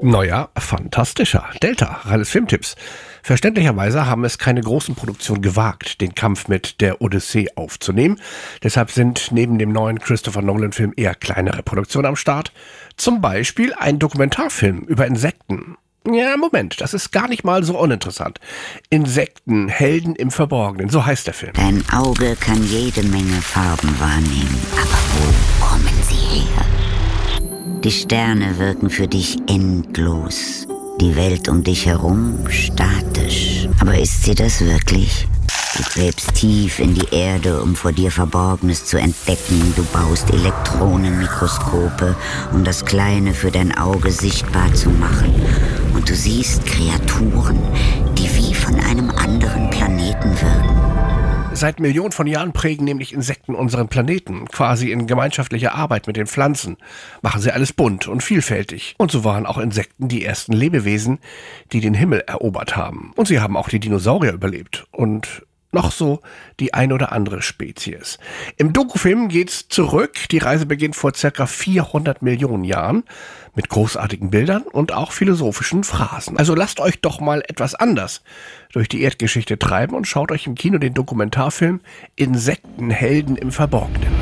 Neuer, fantastischer. Delta, reines Filmtipps. Verständlicherweise haben es keine großen Produktionen gewagt, den Kampf mit der Odyssee aufzunehmen. Deshalb sind neben dem neuen Christopher Nolan-Film eher kleinere Produktionen am Start. Zum Beispiel ein Dokumentarfilm über Insekten. Ja, Moment, das ist gar nicht mal so uninteressant. Insekten, Helden im Verborgenen, so heißt der Film. Dein Auge kann jede Menge Farben wahrnehmen, aber wo kommen sie her? Die Sterne wirken für dich endlos. Die Welt um dich herum statisch. Aber ist sie das wirklich? Du gräbst tief in die Erde, um vor dir Verborgenes zu entdecken. Du baust Elektronenmikroskope, um das Kleine für dein Auge sichtbar zu machen. Und du siehst Kreaturen, die wie von einem anderen Planeten wirken. Seit Millionen von Jahren prägen nämlich Insekten unseren Planeten. Quasi in gemeinschaftlicher Arbeit mit den Pflanzen machen sie alles bunt und vielfältig. Und so waren auch Insekten die ersten Lebewesen, die den Himmel erobert haben. Und sie haben auch die Dinosaurier überlebt. Und noch so die ein oder andere Spezies. Im Dokufilm geht's zurück. Die Reise beginnt vor ca. 400 Millionen Jahren mit großartigen Bildern und auch philosophischen Phrasen. Also lasst euch doch mal etwas anders durch die Erdgeschichte treiben und schaut euch im Kino den Dokumentarfilm Insektenhelden im Verborgenen an.